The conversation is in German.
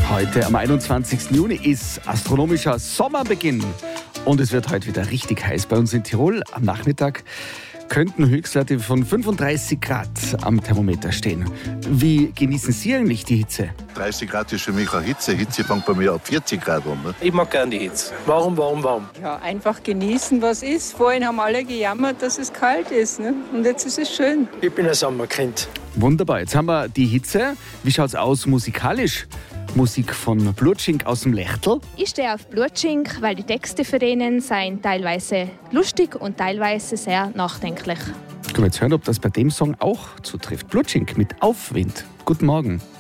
Heute am 21. Juni ist astronomischer Sommerbeginn und es wird heute wieder richtig heiß bei uns in Tirol. Am Nachmittag könnten Höchstwerte von 35 Grad am Thermometer stehen. Wie genießen Sie eigentlich die Hitze? 30 Grad ist für mich keine Hitze. Hitze fängt bei mir ab 40 Grad an. Ne? Ich mag gerne die Hitze. Warum? Ja, einfach genießen, was ist. Vorhin haben alle gejammert, dass es kalt ist. Ne? Und jetzt ist es schön. Ich bin ein Sommerkind. Wunderbar, jetzt haben wir die Hitze. Wie schaut's aus musikalisch? Musik von Blutschink aus dem Lechtel. Ich stehe auf Blutschink, weil die Texte für denen seien teilweise lustig und teilweise sehr nachdenklich. Können wir jetzt hören, ob das bei dem Song auch zutrifft. Blutschink mit Aufwind. Guten Morgen.